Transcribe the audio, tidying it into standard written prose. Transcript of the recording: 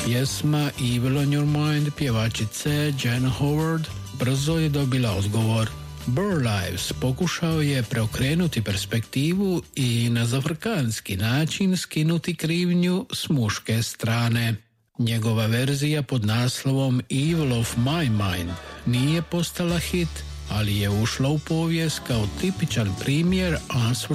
Pjesma Evil on Your Mind pjevačice Jan Howard brzo je dobila odgovor. Burr Lives pokušao je preokrenuti perspektivu i na zafrkanski način skinuti krivnju s muške strane. Njegova verzija pod naslovom Evil of My Mind nije postala hit, ali je ušla u povijest kao tipičan primjer